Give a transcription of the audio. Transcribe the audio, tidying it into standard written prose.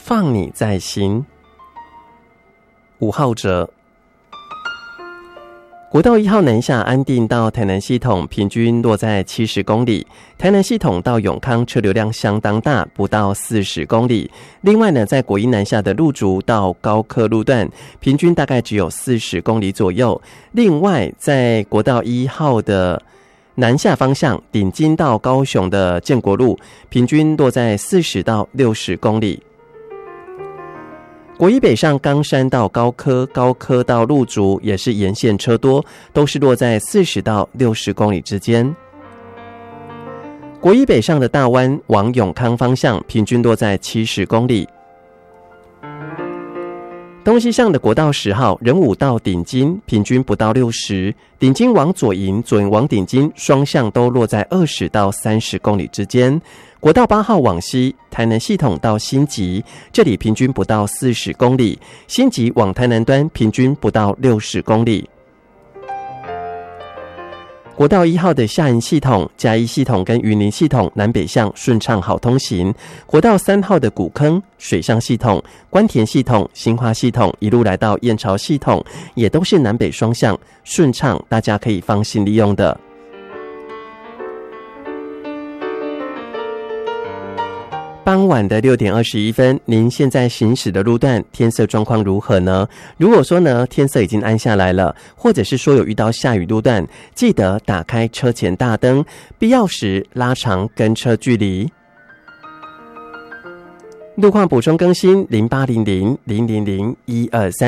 放你在心。5号者，国道1号南下安定到台南系统平均落在70公里，台南系统到永康车流量相当大，不到40公里。另外呢，在国一南下的路竹到高科路段，平均大概只有40公里左右。另外，在国道1号的南下方向，顶金到高雄的建国路，平均落在40到60公里。国一北上冈山到高科，高科到路竹也是沿线车多，都是落在40到60公里之间。国一北上的大湾往永康方向，平均落在70公里。东西向的国道10号仁武到顶金，平均不到60，顶金往左营，左营往顶金，双向都落在20到30公里之间。国道8号往西，台南系统到新集，这里平均不到40公里，新集往台南端平均不到60公里。国道1号的下营系统、嘉义系统跟云林系统南北向顺畅好通行。国道3号的古坑、水上系统、关田系统、新化系统一路来到燕巢系统，也都是南北双向顺畅，大家可以放心利用的。傍晚的6点21分，您现在行驶的路段天色状况如何呢？如果说呢天色已经暗下来了，或者是说有遇到下雨路段，记得打开车前大灯，必要时拉长跟车距离。路况补充更新：0800000123。